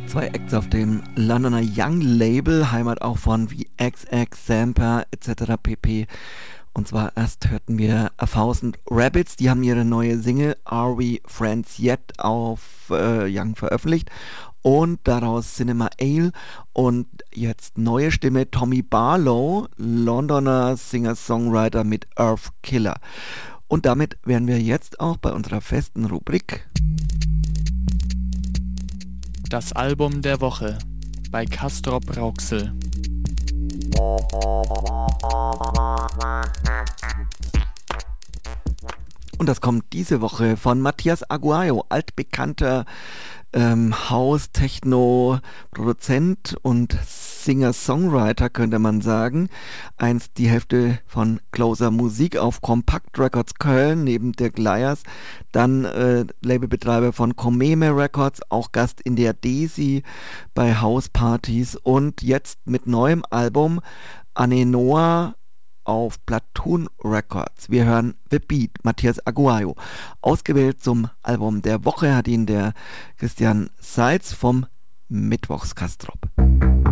Zwei Acts auf dem Londoner Young Label, Heimat auch von wie XX, Zampa etc. pp. Und zwar erst hörten wir A Thousand Rabbits, die haben ihre neue Single Are We Friends Yet auf Young veröffentlicht und daraus Cinema Ale und jetzt neue Stimme Tommy Barlow, Londoner Singer-Songwriter mit Earth Killer. Und damit wären wir jetzt auch bei unserer festen Rubrik Das Album der Woche bei Castrop Rauxel. Und das kommt diese Woche von Matthias Aguayo, altbekannter House-Techno-Produzent und Singer-Songwriter, könnte man sagen. Einst die Hälfte von Closer Musik auf Compact Records Köln, neben Dirk Leyers. Dann Labelbetreiber von Komeme Records, auch Gast in der Desi bei House-Partys. Und jetzt mit neuem Album Anenoa auf Platoon Records. Wir hören The Beat, Matthias Aguayo. Ausgewählt zum Album der Woche hat ihn der Christian Seitz vom Mittwochs Castrop.